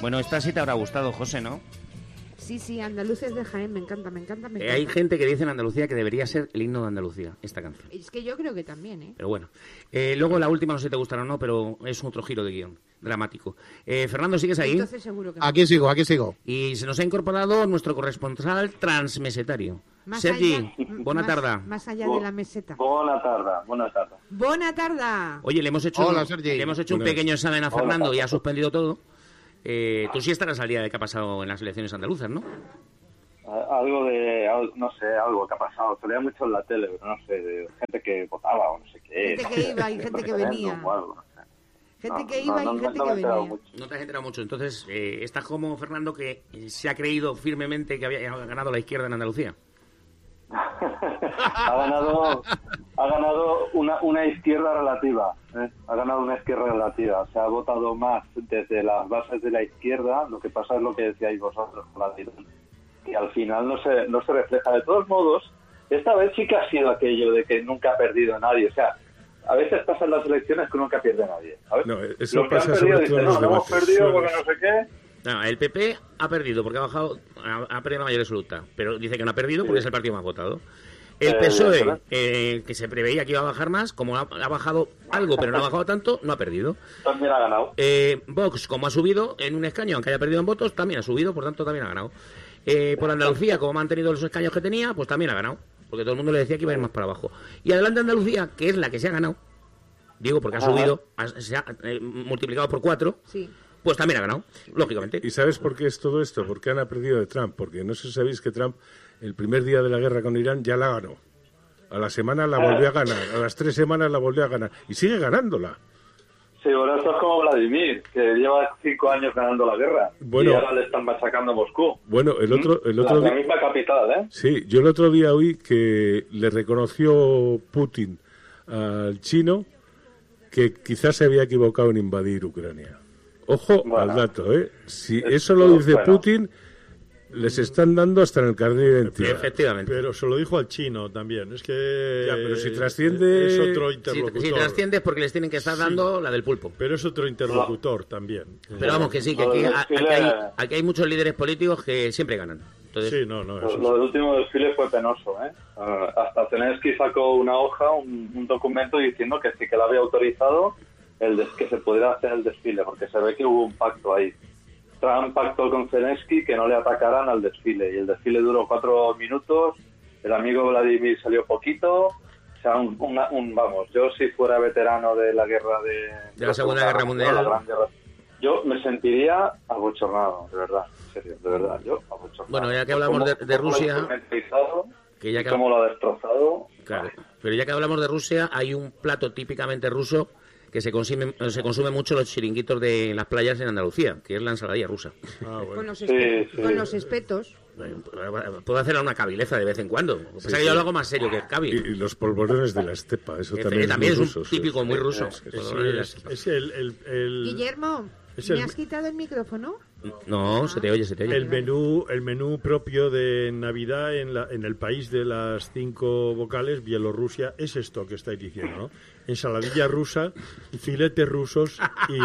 Bueno, esta sí te habrá gustado, José, ¿no? Sí, Andaluces de Jaén, me encanta. Hay gente que dice en Andalucía que debería ser el himno de Andalucía, esta canción. Es que yo creo que también, ¿eh? Pero bueno. Luego la última, no sé si te gustará o no, pero es otro giro de guión, dramático. Fernando, ¿sigues ahí? Entonces seguro que no. Aquí sigo. Y se nos ha incorporado nuestro corresponsal transmesetario. Más Sergi, allá- bona tarda. Más allá de la meseta. Bona tarda. Bona tarda. Oye, le hemos hecho, Hola, Sergi. le hemos hecho un Buenas. pequeño examen a Fernando y ha suspendido todo. Tú sí estarás al día de qué ha pasado en las elecciones andaluzas, ¿no? Algo que ha pasado. Salía mucho en la tele, pero no sé, de gente que votaba o no sé qué. Gente que iba y gente que venía. O algo, no sé. Gente que iba y gente me que he enterado venía. mucho. No te has enterado mucho. Entonces, estás como Fernando, que se ha creído firmemente que había ganado la izquierda en Andalucía. ha ganado una izquierda relativa, ¿eh? Ha ganado una izquierda relativa. Se ha votado más desde las bases de la izquierda. Lo que pasa es lo que decíais vosotros, que al final no se refleja. De todos modos, esta vez sí que ha sido aquello de que nunca ha perdido nadie. O sea, a veces pasan las elecciones que nunca pierde nadie. No, eso Los que han pasa perdido sobre todo en dicen, los no hemos debates. perdido porque no sé qué. No, el PP ha perdido porque ha perdido la mayoría absoluta, pero dice que no ha perdido porque es el partido más votado. El PSOE, que se preveía que iba a bajar más, como ha bajado algo, pero no ha bajado tanto, no ha perdido. También ha ganado. Vox, como ha subido en un escaño, aunque haya perdido en votos, también ha subido, por tanto también ha ganado. Por Andalucía, como ha mantenido los escaños que tenía, pues también ha ganado, porque todo el mundo le decía que iba a ir más para abajo. Y Adelante Andalucía, que es la que se ha ganado, digo porque ha subido, se ha multiplicado por 4, Sí. pues también ha ganado, lógicamente. ¿Y sabes por qué es todo esto? Porque han aprendido de Trump. Porque no sé si sabéis que Trump, el primer día de la guerra con Irán, ya la ganó. A la semana la volvió a ganar. A las 3 semanas la volvió a ganar. Y sigue ganándola. Sí, bueno, esto es como Vladimir, que lleva 5 años ganando la guerra. Bueno. Y ahora le están machacando a Moscú. Bueno, el otro La día... misma capital, ¿eh? Sí, yo el otro día oí que le reconoció Putin al chino que quizás se había equivocado en invadir Ucrania. Ojo Bueno, al dato, ¿eh? Si eso lo dice bueno. Putin, les están dando hasta en el carnet de identidad. Efectivamente. Pero se lo dijo al chino también. Es que Ya, pero si trasciende- es otro Si interlocutor. trasciendes porque les tienen que estar dando la del pulpo. Pero es otro interlocutor también. Pero vamos, que sí, que aquí hay muchos líderes políticos que siempre ganan. Entonces, Sí, no, eso Lo del último desfile fue penoso, ¿eh? Hasta Zelensky sacó una hoja, un documento diciendo que sí que la había autorizado que se pudiera hacer el desfile, porque se ve que hubo un pacto ahí. Trump pactó con Zelensky que no le atacaran al desfile, y el desfile duró 4 minutos, el amigo Vladimir salió poquito, o sea, vamos, yo si fuera veterano de la guerra de la Segunda Guerra Mundial, la Gran Guerra, yo me sentiría abochornado, de verdad, en serio, de verdad, yo abochornado. Bueno, ya que hablamos de Rusia, Cómo lo ha instrumentalizado, que ya que cómo lo ha destrozado. claro, pero ya que hablamos de Rusia, hay un plato típicamente ruso que se consume mucho los chiringuitos de las playas en Andalucía, que es la ensaladilla rusa. Con los, Sí. con los espetos. Puedo hacer una cabileza de vez en cuando. Lo que pasa es que yo lo hago más serio que el Y cabil. los polvorones de la estepa, eso también, También es muy un ruso, típico sí. muy ruso. Es el Guillermo, es ¿me el- has quitado el micrófono? No, se te oye. el menú propio de Navidad en el país de las 5 vocales, Bielorrusia, es esto que estáis diciendo, ¿no? Ensaladilla rusa, filetes rusos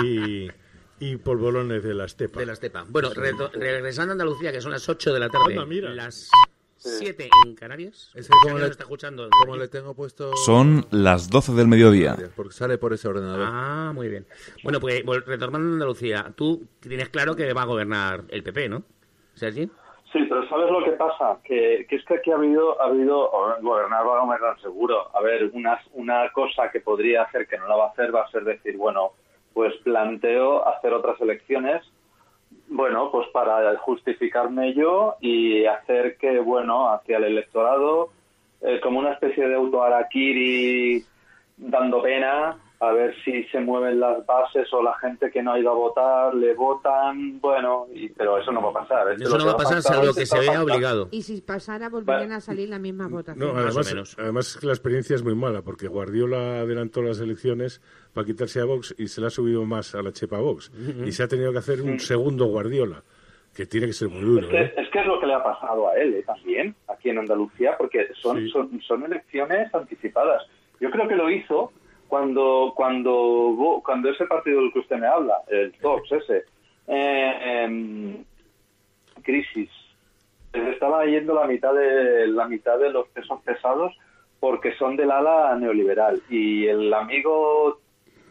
y polvorones de la estepa. De la estepa. Bueno, regresando a Andalucía, que son las 8 de la tarde, Anda, mira. las 7 en Canarias. Es que como ¿Quién le- nos está escuchando? Como le tengo puesto... Son las 12 del mediodía. Porque sale por ese ordenador. Ah, muy bien. Bueno, pues retornando a Andalucía, tú tienes claro que va a gobernar el PP, ¿no? ¿Sergi? Sí, pero ¿sabes lo que pasa? Que es que aquí ha habido gobernar va a gobernar seguro. A ver, una cosa que podría hacer que no la va a hacer va a ser decir, bueno, pues planteo hacer otras elecciones, bueno, pues para justificarme yo y hacer que, bueno, hacia el electorado, como una especie de auto-harakiri dando pena, a ver si se mueven las bases o la gente que no ha ido a votar, le votan, bueno, pero eso no va a pasar. Eso no va a pasar salvo que se vea obligado. Y si pasara, volverían a salir las mismas votaciones. No, Más o menos. además es que la experiencia es muy mala, porque Guardiola adelantó las elecciones para quitarse a Vox y se le ha subido más a la chepa a Vox. Y se ha tenido que hacer un segundo Guardiola, que tiene que ser muy duro. Es que es lo que le ha pasado a él también, aquí en Andalucía, porque son elecciones anticipadas. Yo creo que lo hizo cuando ese partido del que usted me habla, el Vox ese, crisis. Se estaba yendo la mitad de los pesos pesados porque son del ala neoliberal. Y el amigo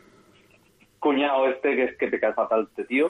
cuñado que te cae fatal este tío,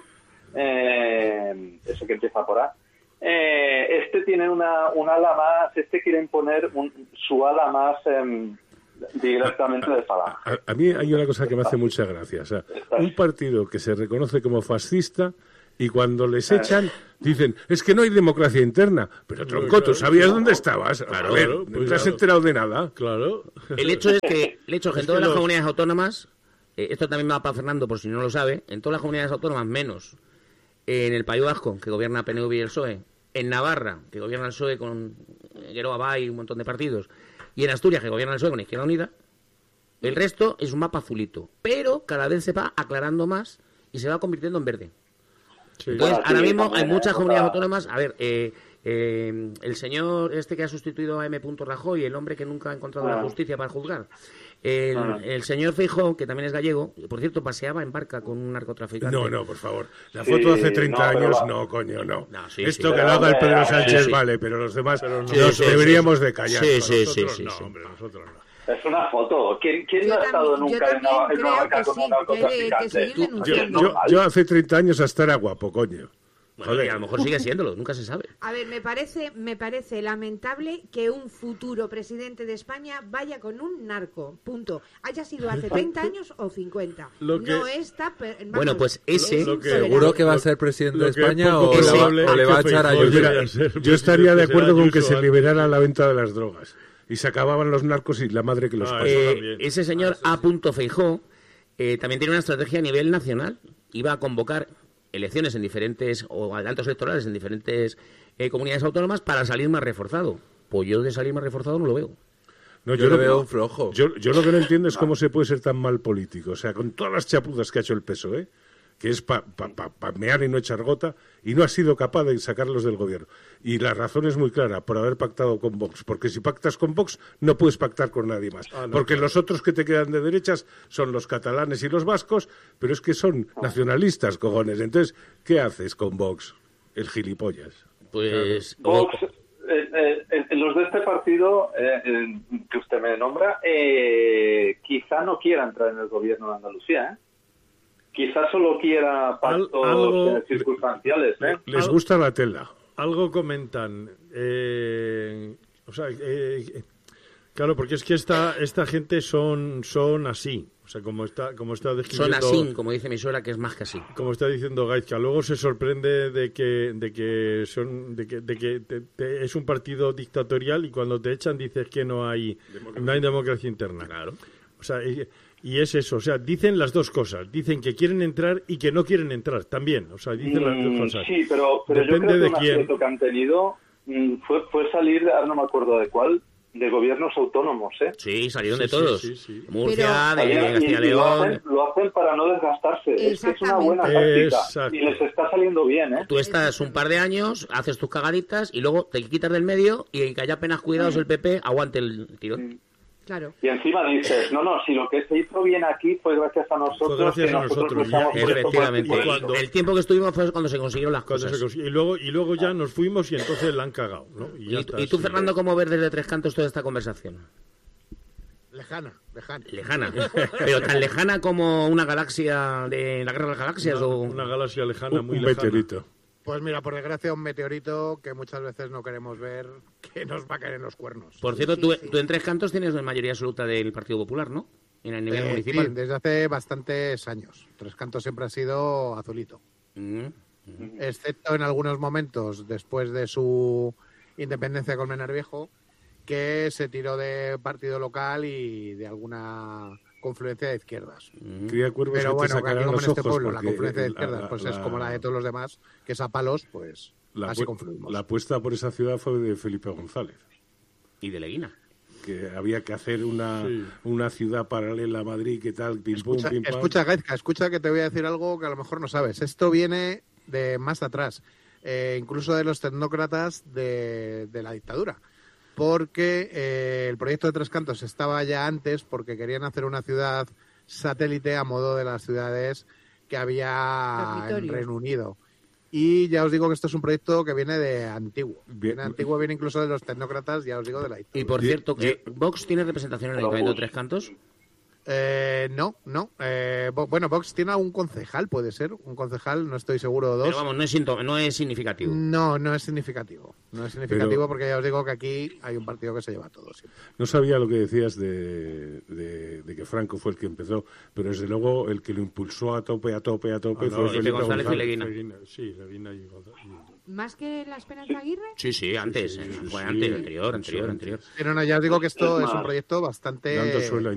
ese que empieza por A, tiene un ala más, quiere imponer su ala más directamente de falange. A mí hay una cosa que me hace mucha gracia. O sea, un partido que se reconoce como fascista y cuando les echan dicen, es que no hay democracia interna. Pero tronco, ¿tú sabías dónde estabas? Claro, a ver, pues no te has enterado de nada. Claro. El hecho es que en todas las comunidades autónomas, esto también va para Fernando, por si no lo sabe, en todas las comunidades autónomas, menos en el País Vasco, que gobierna PNV y el PSOE, en Navarra, que gobierna el PSOE con Geroa Bay y un montón de partidos, y en Asturias, que gobierna el PSOE con Izquierda Unida, el resto es un mapa azulito. Pero cada vez se va aclarando más y se va convirtiendo en verde. Sí. Entonces, ahora mismo hay muchas comunidades autónomas. A ver, el señor que ha sustituido a M. Rajoy, el hombre que nunca ha encontrado la justicia para juzgar, el señor Feijóo, que también es gallego, por cierto, paseaba en barca con un narcotraficante. No, por favor. La foto hace 30 años, coño. Sí, esto que lo haga el Pedro Sánchez vale, pero los demás nos deberíamos de callar. Sí. Hombre, nosotros no. Es una foto. ¿Quién no ha estado nunca en una barca con un narcotraficante? Yo hace 30 años hasta era guapo, coño. Bueno, y a lo mejor sigue siéndolo, nunca se sabe. A ver, me parece lamentable que un futuro presidente de España vaya con un narco, punto. Haya sido hace 30 años o 50. No está... Bueno, pues ese... ¿Seguro que va a ser presidente de España o le va a echar a Yo estaría de acuerdo con que se liberara la venta de las drogas. Y se acababan los narcos y la madre que los pasó. Ese señor A. Feijóo también tiene una estrategia a nivel nacional. Iba a convocar elecciones en diferentes, o adelantos electorales en diferentes comunidades autónomas para salir más reforzado. Pues yo de salir más reforzado no lo veo. No, yo lo veo un flojo. Yo lo que no entiendo es cómo se puede ser tan mal político. O sea, con todas las chapuzas que ha hecho el PSOE, que es pa mear y no echar gota, y no ha sido capaz de sacarlos del gobierno. Y la razón es muy clara, por haber pactado con Vox. Porque si pactas con Vox, no puedes pactar con nadie más. Porque los otros que te quedan de derechas son los catalanes y los vascos, pero es que son nacionalistas, cojones. Entonces, ¿qué haces con Vox? El gilipollas. Pues... Vox, los de este partido que usted me nombra, quizá no quiera entrar en el gobierno de Andalucía, ¿eh? Quizás solo quiera pactos circunstanciales. Les gusta la tela. Algo comentan. Claro, porque es que esta gente son así. O sea, como está describiendo... Son así, como dice mi suegra, que es más que así. Como está diciendo Gaizka. Luego se sorprende de que es un partido dictatorial y cuando te echan dices que no hay democracia interna. Claro. O sea... Y es eso, o sea, dicen las dos cosas. Dicen que quieren entrar y que no quieren entrar también. O sea, dicen las dos cosas. Sí, pero depende yo creo que de un quién. acierto que han tenido fue salir, ahora no me acuerdo de cuál, de gobiernos autónomos, ¿eh? Sí, salieron de todos. Sí. Murcia, de Castilla y León. Lo hacen para no desgastarse. Es que es una buena táctica. Y les está saliendo bien, ¿eh? Tú estás un par de años, haces tus cagaditas y luego te quitas del medio y que haya apenas cuidados el PP, aguante el tirón. Claro. Y encima dices, no, si lo que se hizo bien aquí fue gracias a nosotros. Efectivamente. El tiempo que estuvimos fue cuando se consiguieron las cosas. Y luego ya nos fuimos y entonces la han cagado, ¿no? ¿Y tú, Fernando, cómo ves desde Tres Cantos toda esta conversación? Lejana. Pero tan lejana como una galaxia de la Guerra de las Galaxias. Una galaxia lejana, muy lejana. Un meteorito. Pues mira, por desgracia, un meteorito que muchas veces no queremos ver, que nos va a caer en los cuernos. Por cierto, tú en Tres Cantos tienes la mayoría absoluta del Partido Popular, ¿no? En el nivel municipal. Sí, desde hace bastantes años. Tres Cantos siempre ha sido azulito. Excepto en algunos momentos, después de su independencia con Colmenar Viejo, que se tiró de partido local y de alguna confluencia de izquierdas. Cría cuervos. Pero bueno, que aquí como en este pueblo, la porque confluencia de izquierdas pues es como la de todos los demás, que es a palos, pues así confluimos. La apuesta por esa ciudad fue de Felipe González. Y de Leguina. Que había que hacer una ciudad paralela a Madrid, ¿qué tal? Pim, pum, pim, pam. Escucha, Gaizka, escucha que te voy a decir algo que a lo mejor no sabes. Esto viene de más atrás, incluso de los tecnócratas de la dictadura. Porque el proyecto de Tres Cantos estaba ya antes porque querían hacer una ciudad satélite a modo de las ciudades que había en Dormitorios. Reino Unido. Y ya os digo que esto es un proyecto que viene de antiguo. Viene incluso de los tecnócratas, ya os digo, de la historia. Y por cierto, ¿Vox tiene representación en el Ayuntamiento de Tres Cantos? No. Bueno, Vox tiene algún concejal, puede ser. Un concejal, no estoy seguro, dos. Pero vamos, no es significativo. No es significativo. No es significativo porque ya os digo que aquí hay un partido que se lleva todo siempre. No sabía lo que decías de que Franco fue el que empezó, pero desde luego el que lo impulsó a tope fue Felipe González y Leguina. Sí, Leguina y González. ¿Más que la Esperanza Aguirre? Sí, antes. Fue antes, anterior. Pero no, ya os digo que esto es un proyecto bastante... Dando suelo